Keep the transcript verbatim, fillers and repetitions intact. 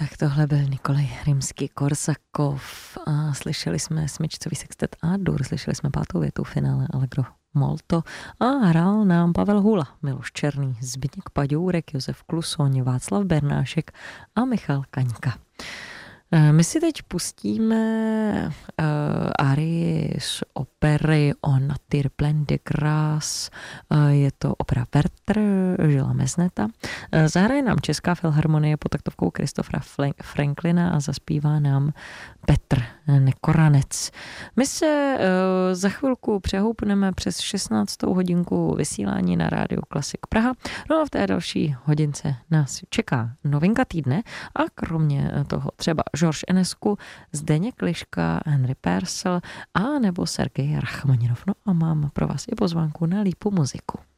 Tak tohle byl Nikolaj Rimský-Korsakov a slyšeli jsme smyčcový sextet A-dur, slyšeli jsme pátou větu finále Allegro molto a hrál nám Pavel Hula, Miloš Černý, Zbyněk Paďourek, Josef Klusoň, Václav Bernášek a Michal Kaňka. My si teď pustíme uh, arii z opery O nature pleine de grâce. Uh, je to opera Werther, Žila Mezneta. Uh, zahraje nám Česká filharmonie pod taktovkou Christophera Franklina a zaspívá nám Petr Nekoranec. My se uh, za chvilku přehoupneme přes šestnáctou hodinku vysílání na Rádiu Klasik Praha. No a v té další hodince nás čeká novinka týdne a kromě toho třeba Georges Enescu, Zdeněk Liška, Henry Purcell a nebo Sergej Rachmaninov. No a mám pro vás i pozvánku na Lípu muziku.